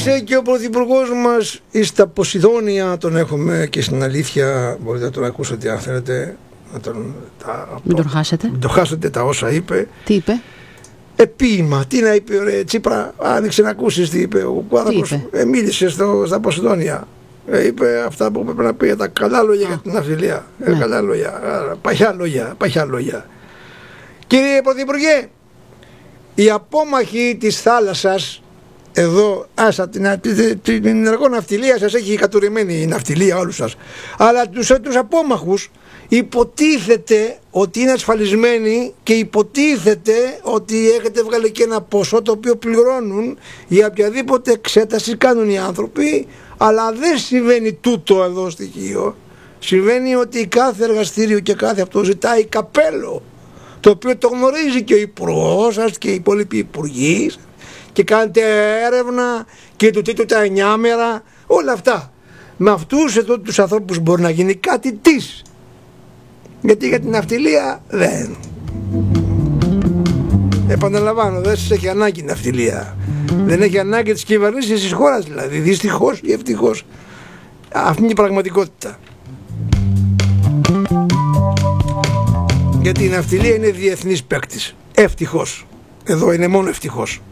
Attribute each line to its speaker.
Speaker 1: Γύρισε και ο πρωθυπουργός μας στα Ποσειδόνια, τον έχουμε και στην αλήθεια, μπορείτε να τον ακούσετε αν θέλετε.
Speaker 2: Μην τον χάσετε.
Speaker 1: Μην τον χάσετε τα όσα είπε.
Speaker 2: Τι είπε?
Speaker 1: Ποίημα, τι να είπε, ρε Τσίπρα, άνοιξε να ακούσεις τι είπε. Ο Κουάδακος μίλησε στα Ποσειδόνια. Είπε αυτά που πρέπει να πει, τα καλά λόγια για την ναυτιλία. Καλά λόγια, παχιά λόγια. Κύριε Πρωθυπουργέ, οι απόμαχοι της θάλασσας, εδώ, την ενεργό ναυτιλία σας έχει κατουρημένη η ναυτιλία όλους σας, αλλά τους απόμαχους υποτίθεται ότι είναι ασφαλισμένοι και υποτίθεται ότι έχετε βγάλει και ένα ποσό το οποίο πληρώνουν για οποιαδήποτε εξέταση κάνουν οι άνθρωποι, αλλά δεν συμβαίνει τούτο εδώ στοιχείο. Συμβαίνει ότι κάθε εργαστήριο και κάθε αυτό ζητάει καπέλο, το οποίο το γνωρίζει και ο υπουργός σας και οι υπόλοιποι υπουργοί, και κάνετε έρευνα και του τίτλου τα 9 μέρα, όλα αυτά. Με αυτούς εδώ τους ανθρώπους μπορεί να γίνει κάτι της. Γιατί για την ναυτιλία δεν. Επαναλαμβάνω, δεν σας έχει ανάγκη η ναυτιλία. Δεν έχει ανάγκη της κυβερνήσης της χώρας δηλαδή, δυστυχώς ή ευτυχώς. Αυτή είναι η πραγματικότητα. Γιατί η ναυτιλία είναι διεθνής παίκτης. Ευτυχώς. Εδώ είναι μόνο ευτυχώς.